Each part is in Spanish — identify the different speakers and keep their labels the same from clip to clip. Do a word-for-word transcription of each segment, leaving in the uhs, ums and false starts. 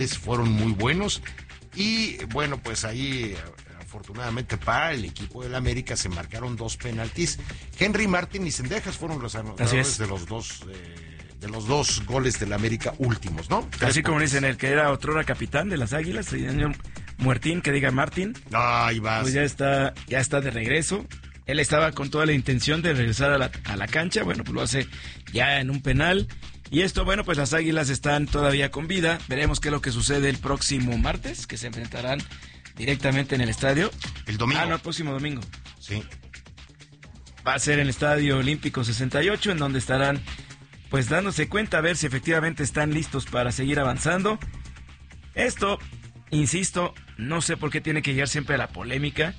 Speaker 1: fueron muy buenos y bueno, pues ahí afortunadamente para el equipo del América se marcaron dos penaltis. Henry Martin y Cendejas fueron los anotadores de los dos eh, de los dos goles del América últimos, ¿no?
Speaker 2: Así como dicen, el que era otrora capitán de las Águilas, el señor Muertín, que diga Martín.
Speaker 1: Ahí vas.
Speaker 2: Pues ya está, ya está de regreso. Él estaba con toda la intención de regresar a la, a la cancha, bueno, pues lo hace ya en un penal. Y esto, bueno, pues las Águilas están todavía con vida. Veremos qué es lo que sucede el próximo martes, que se enfrentarán directamente en el estadio.
Speaker 1: El domingo.
Speaker 2: Ah, no, el próximo domingo.
Speaker 1: Sí.
Speaker 2: Va a ser en el Estadio Olímpico sesenta y ocho, en donde estarán, pues, dándose cuenta a ver si efectivamente están listos para seguir avanzando. Esto, insisto, no sé por qué tiene que llegar siempre a la polémica.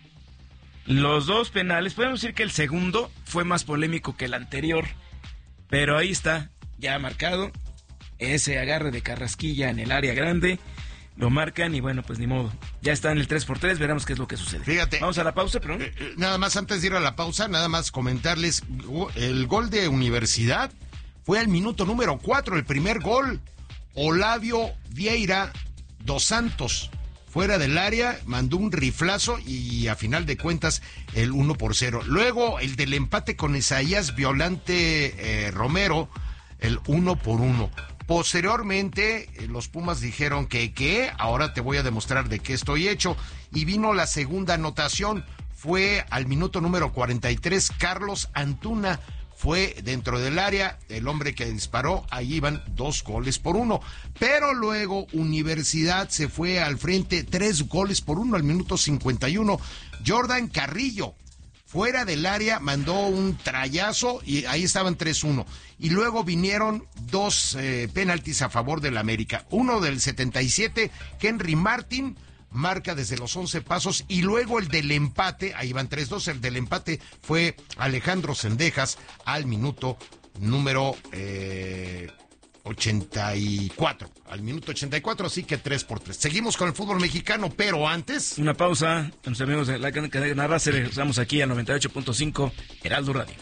Speaker 2: Los dos penales, podemos decir que el segundo fue más polémico que el anterior, pero ahí está, ya marcado, ese agarre de Carrasquilla en el área grande, lo marcan y bueno, pues ni modo, ya está en el tres por tres, veremos qué es lo que sucede.
Speaker 1: Fíjate.
Speaker 2: Vamos a la pausa, pero
Speaker 1: eh, eh, nada más antes de ir a la pausa, nada más comentarles, el gol de Universidad fue al minuto número cuatro, el primer gol, Olavio Vieira dos Santos. Fuera del área, mandó un riflazo y a final de cuentas el uno por cero. Luego el del empate con Isaías Violante eh, Romero, el uno por uno. Posteriormente eh, los Pumas dijeron que, que ahora te voy a demostrar de qué estoy hecho. Y vino la segunda anotación, fue al minuto número cuarenta y tres, Carlos Antuna. Fue dentro del área, el hombre que disparó, ahí iban dos goles por uno. Pero luego Universidad se fue al frente, tres goles por uno al minuto cincuenta y uno. Jordan Carrillo, fuera del área, mandó un trayazo y ahí estaban tres uno. Y luego vinieron dos eh, penaltis a favor del América. Uno del setenta y siete, Henry Martin, marca desde los once pasos, y luego el del empate, ahí van tres dos, el del empate fue Alejandro Cendejas al minuto número eh, ochenta y cuatro, al minuto ochenta y cuatro, así que tres por tres. Seguimos con el fútbol mexicano, pero antes...
Speaker 2: Una pausa, los amigos de la cadena Racer, regresamos aquí a noventa y ocho punto cinco Heraldo Radio.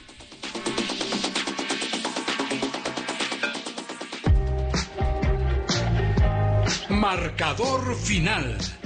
Speaker 3: Marcador final.